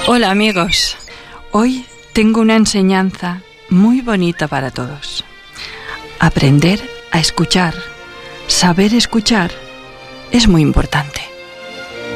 Hola amigos, hoy tengo una enseñanza muy bonita para todos. Aprender a escuchar, saber escuchar, es muy importante.